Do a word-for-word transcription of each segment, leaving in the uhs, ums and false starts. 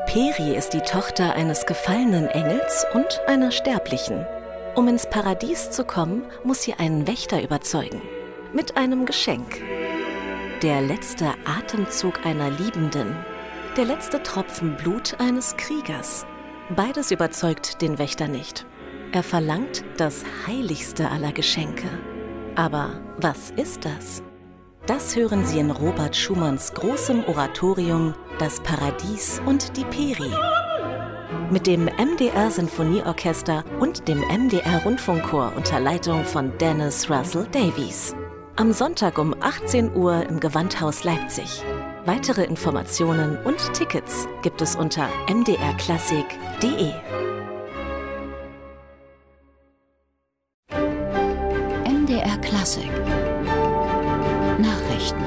Peri ist die Tochter eines gefallenen Engels und einer Sterblichen. Um ins Paradies zu kommen, muss sie einen Wächter überzeugen. Mit einem Geschenk. Der letzte Atemzug einer Liebenden. Der letzte Tropfen Blut eines Kriegers. Beides überzeugt den Wächter nicht. Er verlangt das heiligste aller Geschenke. Aber was ist das? Das hören Sie in Robert Schumanns großem Oratorium »Das Paradies und die Peri«. Mit dem M D R-Sinfonieorchester und dem M D R-Rundfunkchor unter Leitung von Dennis Russell Davies. Am Sonntag um achtzehn Uhr im Gewandhaus Leipzig. Weitere Informationen und Tickets gibt es unter m d r klassik punkt d e. M D R Klassik Nachrichten.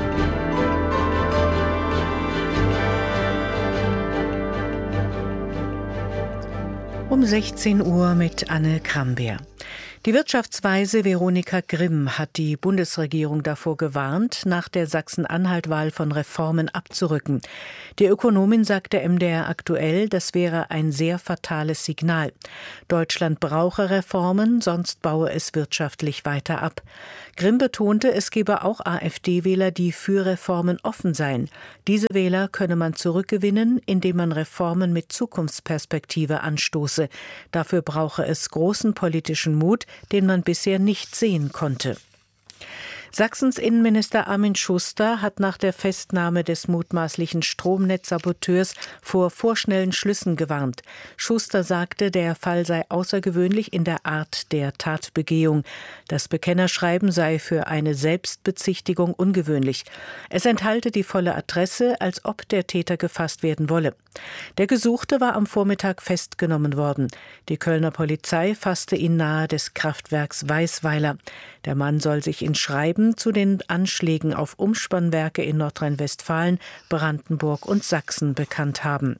Um sechzehn Uhr mit Anne Krambeer. Die Wirtschaftsweise Veronika Grimm hat die Bundesregierung davor gewarnt, nach der Sachsen-Anhalt-Wahl von Reformen abzurücken. Die Ökonomin sagte M D R aktuell, das wäre ein sehr fatales Signal. Deutschland brauche Reformen, sonst baue es wirtschaftlich weiter ab. Grimm betonte, es gebe auch AfD-Wähler, die für Reformen offen seien. Diese Wähler könne man zurückgewinnen, indem man Reformen mit Zukunftsperspektive anstoße. Dafür brauche es großen politischen Mut, den man bisher nicht sehen konnte. Sachsens Innenminister Armin Schuster hat nach der Festnahme des mutmaßlichen Stromnetzsaboteurs vor vorschnellen Schlüssen gewarnt. Schuster sagte, der Fall sei außergewöhnlich in der Art der Tatbegehung. Das Bekennerschreiben sei für eine Selbstbezichtigung ungewöhnlich. Es enthalte die volle Adresse, als ob der Täter gefasst werden wolle. Der Gesuchte war am Vormittag festgenommen worden. Die Kölner Polizei fasste ihn nahe des Kraftwerks Weißweiler. Der Mann soll sich in Schreiben zu den Anschlägen auf Umspannwerke in Nordrhein-Westfalen, Brandenburg und Sachsen bekannt haben.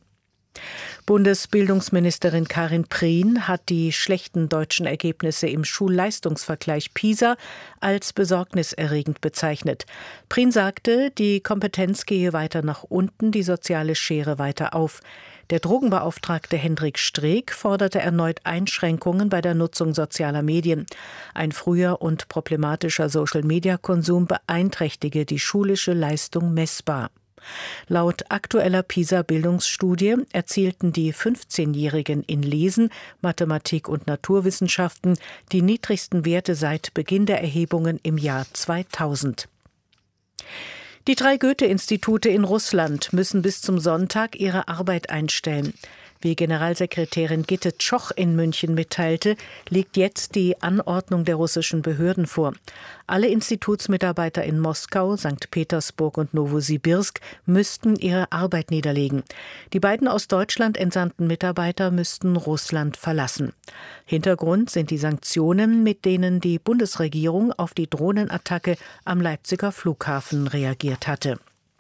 Bundesbildungsministerin Karin Prien hat die schlechten deutschen Ergebnisse im Schulleistungsvergleich PISA als besorgniserregend bezeichnet. Prien sagte, die Kompetenz gehe weiter nach unten, die soziale Schere weiter auf. Der Drogenbeauftragte Hendrik Streeck forderte erneut Einschränkungen bei der Nutzung sozialer Medien. Ein früher und problematischer Social-Media-Konsum beeinträchtige die schulische Leistung messbar. Laut aktueller PISA-Bildungsstudie erzielten die fünfzehnjährigen in Lesen, Mathematik und Naturwissenschaften die niedrigsten Werte seit Beginn der Erhebungen im Jahr zweitausend. Die drei Goethe-Institute in Russland müssen bis zum Sonntag ihre Arbeit einstellen. Wie Generalsekretärin Gitte Tschoch in München mitteilte, liegt jetzt die Anordnung der russischen Behörden vor. Alle Institutsmitarbeiter in Moskau, Sankt Petersburg und Nowosibirsk müssten ihre Arbeit niederlegen. Die beiden aus Deutschland entsandten Mitarbeiter müssten Russland verlassen. Hintergrund sind die Sanktionen, mit denen die Bundesregierung auf die Drohnenattacke am Leipziger Flughafen reagiert hatte.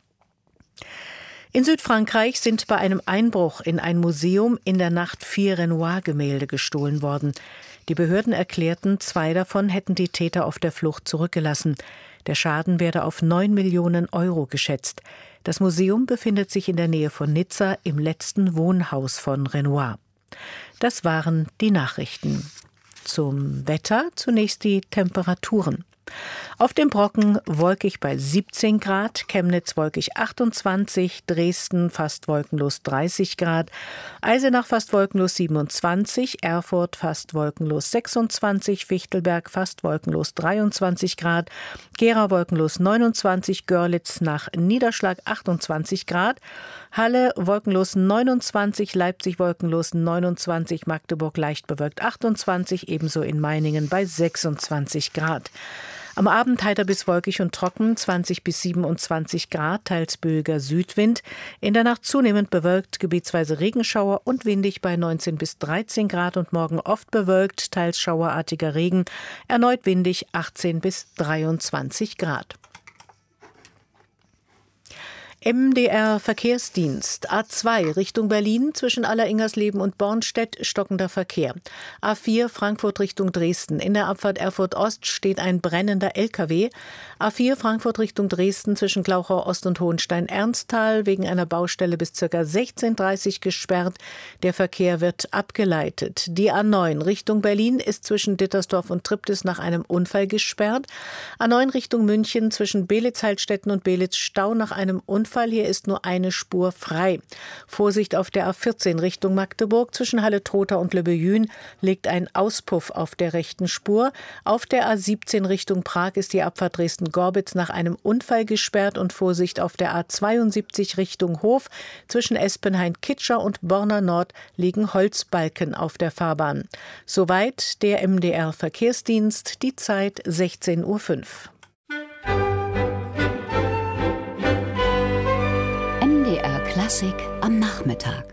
In Südfrankreich sind bei einem Einbruch in ein Museum in der Nacht vier Renoir-Gemälde gestohlen worden. Die Behörden erklärten, zwei davon hätten die Täter auf der Flucht zurückgelassen. Der Schaden werde auf neun Millionen Euro geschätzt. Das Museum befindet sich in der Nähe von Nizza im letzten Wohnhaus von Renoir. Das waren die Nachrichten. Zum Wetter zunächst die Temperaturen. Auf dem Brocken wolkig bei siebzehn Grad, Chemnitz wolkig achtundzwanzig, Dresden fast wolkenlos dreißig Grad, Eisenach fast wolkenlos siebenundzwanzig, Erfurt fast wolkenlos sechsundzwanzig, Fichtelberg fast wolkenlos dreiundzwanzig Grad, Gera wolkenlos neunundzwanzig, Görlitz nach Niederschlag achtundzwanzig Grad, Halle wolkenlos neunundzwanzig, Leipzig wolkenlos neunundzwanzig, Magdeburg leicht bewölkt achtundzwanzig, ebenso in Meiningen bei sechsundzwanzig Grad. Am Abend heiter bis wolkig und trocken, zwanzig bis siebenundzwanzig Grad, teils böiger Südwind. In der Nacht zunehmend bewölkt, gebietsweise Regenschauer und windig bei neunzehn bis dreizehn Grad und morgen oft bewölkt, teils schauerartiger Regen, erneut windig achtzehn bis dreiundzwanzig Grad. M D R Verkehrsdienst. A zwei Richtung Berlin zwischen Alleringersleben und Bornstedt stockender Verkehr. A vier Frankfurt Richtung Dresden. In der Abfahrt Erfurt Ost steht ein brennender L K W. A vier Frankfurt Richtung Dresden zwischen Glauchau Ost und Hohenstein-Ernsthal wegen einer Baustelle bis ca. sechzehn Uhr dreißig gesperrt. Der Verkehr wird abgeleitet. Die A neun Richtung Berlin ist zwischen Dittersdorf und Triptis nach einem Unfall gesperrt. A neun Richtung München zwischen Belitz-Heilstätten und Belitz-Stau nach einem Unfall. Hier ist nur eine Spur frei. Vorsicht auf der A vierzehn Richtung Magdeburg zwischen Halle-Trotha und Löbejün liegt ein Auspuff auf der rechten Spur. Auf der A siebzehn Richtung Prag ist die Abfahrt Dresden-Gorbitz nach einem Unfall gesperrt und Vorsicht auf der A zweiundsiebzig Richtung Hof zwischen Espenhain-Kitscher und Borna Nord liegen Holzbalken auf der Fahrbahn. Soweit der M D R Verkehrsdienst, die Zeit sechzehn Uhr fünf. M D R Klassik am Nachmittag.